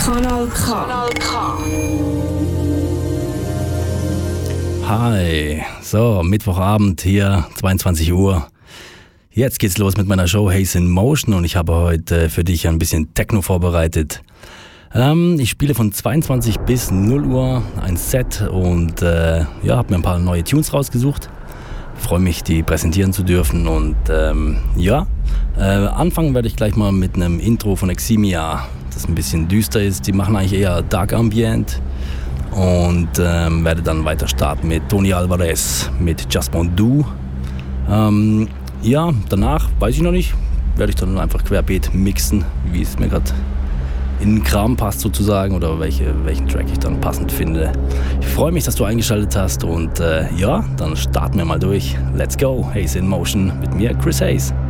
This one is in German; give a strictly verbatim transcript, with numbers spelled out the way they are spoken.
Kanal K. Kanal K. Hi, so, Mittwochabend hier, zweiundzwanzig Uhr. Jetzt geht's los mit meiner Show Haze in Motion und ich habe heute für dich ein bisschen Techno vorbereitet. Ähm, ich spiele von zweiundzwanzig bis null Uhr ein Set und äh, ja, habe mir ein paar neue Tunes rausgesucht. Freue mich, die präsentieren zu dürfen und ähm, ja, äh, anfangen werde ich gleich mal mit einem Intro von Eximia, das ein bisschen düster ist. Die machen eigentlich eher Dark Ambient und ähm, werde dann weiter starten mit Tony Alvarez mit Just Won't Do. Ähm, ja, danach, weiß ich noch nicht, werde ich dann einfach querbeet mixen, wie es mir gerade in den Kram passt sozusagen oder welche, welchen Track ich dann passend finde. Ich freue mich, dass du eingeschaltet hast und äh, ja, dann starten wir mal durch. Let's go, Haze in Motion mit mir, Chris Hayes.